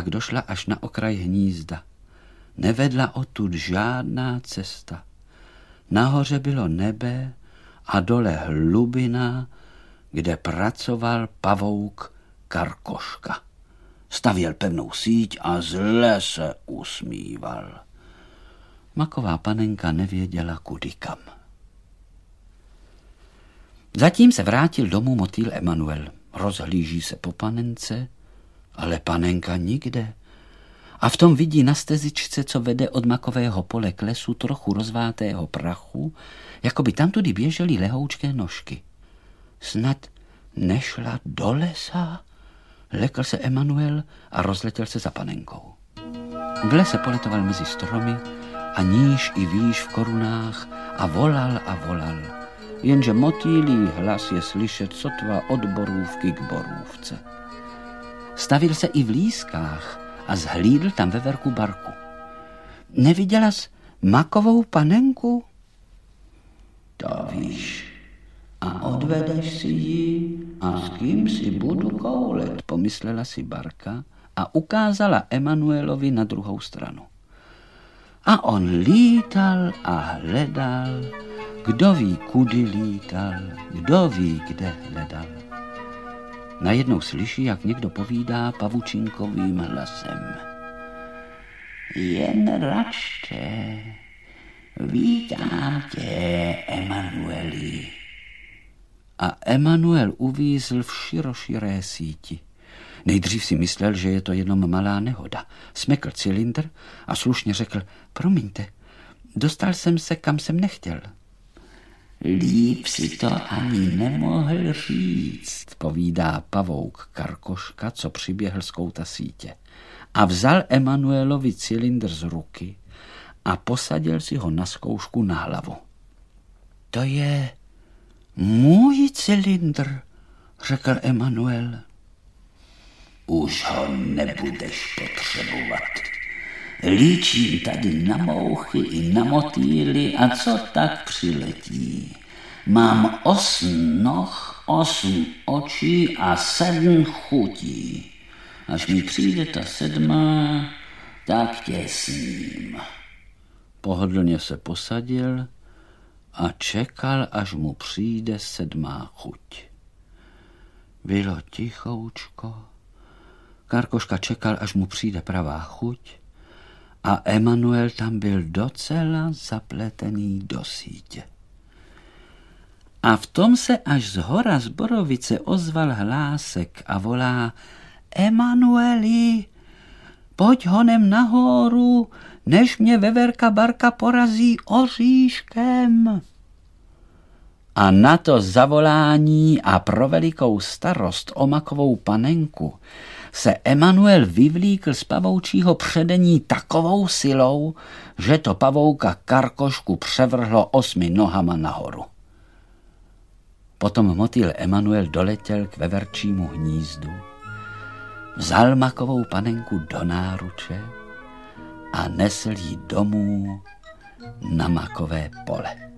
tak došla až na okraj hnízda. Nevedla odtud žádná cesta. Nahoře bylo nebe a dole hlubina, kde pracoval pavouk Karkoška. Stavěl pevnou síť a zle se usmíval. Maková panenka nevěděla kudy kam. Zatím se vrátil domů motýl Emanuel. Rozhlíží se po panence, ale panenka nikde. A v tom vidí na stezičce, co vede od makového pole k lesu, trochu rozvátého prachu, jako by tamtudy běžely lehoučké nožky. Snad nešla do lesa? Lekl se Emanuel a rozletěl se za panenkou. V lese poletoval mezi stromy a níž i výš v korunách a volal, jenže motýlí hlas je slyšet sotva od borůvky k borůvce. Stavil se i v lískách a zhlídl tam veverku Barku. Neviděla jsi makovou panenku? To víš. A odvedeš si ji a s kým si budu koulet, pomyslela si Barka a ukázala Emanuelovi na druhou stranu. A on lítal a hledal, kdo ví, kudy lítal, kdo ví, kde hledal. Najednou slyší, jak někdo povídá pavučinkovým hlasem. Jen račte, vítám tě, Emanueli. A Emanuel uvízl v široširé síti. Nejdřív si myslel, že je to jenom malá nehoda. Smekl cylindr a slušně řekl, promiňte, dostal jsem se, kam jsem nechtěl. Líp si to ani nemohl říct, povídá pavouk Karkoška, co přiběhl z kouta sítě. A vzal Emanuelovi cylindr z ruky a posadil si ho na zkoušku na hlavu. To je můj cylindr, řekl Emanuel. Už ho nebudeš potřebovat. Líčím tady na mouchy i na motýly a co tak přiletí. Mám 8 noh, 8 očí a 7 chutí. Až mi přijde ta 7, tak tě sním. Pohodlně se posadil a čekal, až mu přijde 7. chuť. Bylo tichoučko. Karkoška čekal, až mu přijde pravá chuť a Emanuel tam byl docela zapletený do sítě. A v tom se až zhora z borovice ozval hlásek a volá: Emanueli, pojď honem nahoru, než mě veverka Barka porazí oříškem. A na to zavolání a pro velikou starost o makovou panenku se Emanuel vyvlíkl z pavoučího předení takovou silou, že to pavouka Karkošku převrhlo 8 nohama nahoru. Potom motýl Emanuel doletěl k veverčímu hnízdu, vzal makovou panenku do náruče a nesl ji domů na makové pole.